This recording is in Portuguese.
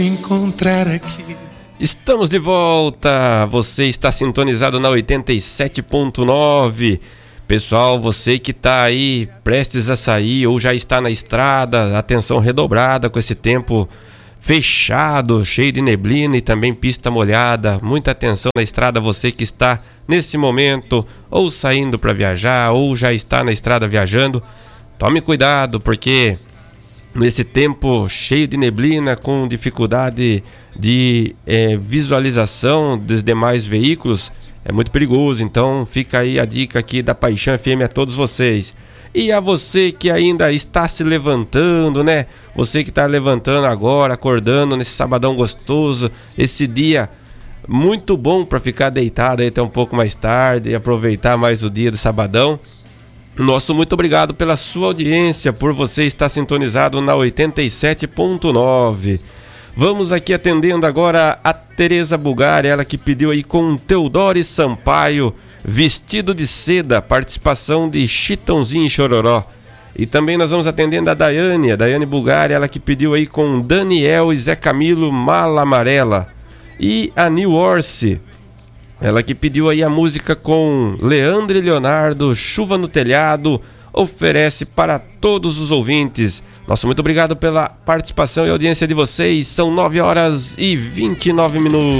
encontrar aqui. Estamos de volta, você está sintonizado na 87.9. Pessoal, você que está aí prestes a sair ou já está na estrada, atenção redobrada com esse tempo fechado, cheio de neblina e também pista molhada. Muita atenção na estrada, você que está nesse momento ou saindo para viajar ou já está na estrada viajando. Tome cuidado, porque nesse tempo cheio de neblina, com dificuldade de visualização dos demais veículos, é muito perigoso. Então fica aí a dica aqui da Paixão FM a todos vocês. E a você que ainda está se levantando, né? Você que está levantando agora, acordando nesse sabadão gostoso, esse dia muito bom para ficar deitado aí até um pouco mais tarde e aproveitar mais o dia do sabadão. Nosso muito obrigado pela sua audiência, por você estar sintonizado na 87.9. Vamos aqui atendendo agora a Tereza Bulgari, ela que pediu aí com Teodoro Sampaio, Vestido de Seda, participação de Chitãozinho e Chororó. E também nós vamos atendendo a Daiane Bulgari, ela que pediu aí com Daniel e Zé Camilo, Mala Amarela. E a New Orse, ela que pediu aí a música com Leandro e Leonardo, Chuva no Telhado, oferece para todos os ouvintes. Nosso muito obrigado pela participação e audiência de vocês. São 9 horas e 29 minutos.